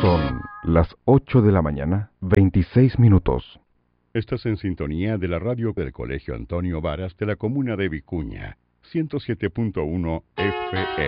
Son las 8 de la mañana, 26 minutos. Estás en sintonía de la radio del Colegio Antonio Varas de la comuna de Vicuña, 107.1 FM.